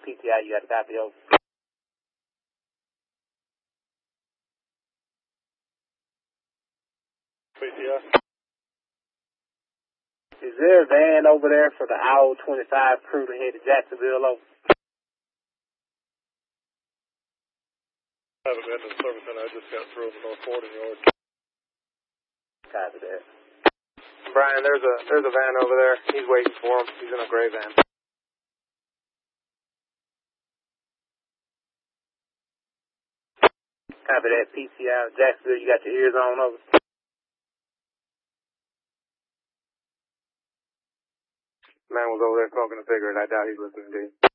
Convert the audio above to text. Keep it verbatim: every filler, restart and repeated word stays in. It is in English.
P T I, you got a copy over. P T I. Is there a van over there for the Owl twenty-five crew to head to Jacksonville over? I haven't been to the service center. I just got through the North Fording Yard. Copy that. Brian, there's a there's a van over there. He's waiting for him. He's in a gray van. Copy that. P T I, Jacksonville, you got your ears on over? Man was over there smoking a cigarette. I doubt he's listening to you.